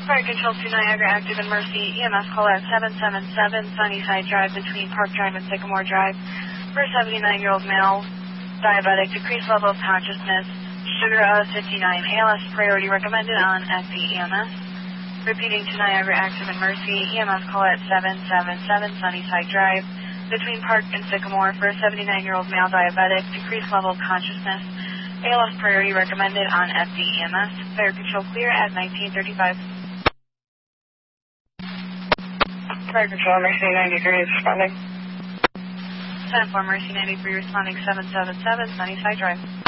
Fire Control to Niagara, active in Mercy. EMS call at 777 Sunnyside Drive between Park Drive and Sycamore Drive. For a 79-year-old male, diabetic, decreased level of consciousness, sugar of 59, ALS priority recommended on FEMS. Repeating to Niagara, active in Mercy. EMS call at 777 Sunnyside Drive between Park and Sycamore. For a 79-year-old male, diabetic, decreased level of consciousness, ALS priority recommended on FEMS. Fire Control clear at 1935. Fire Control, Mercy 93 is responding. 10-4 Mercy 93 responding 777 Sunnyside Drive.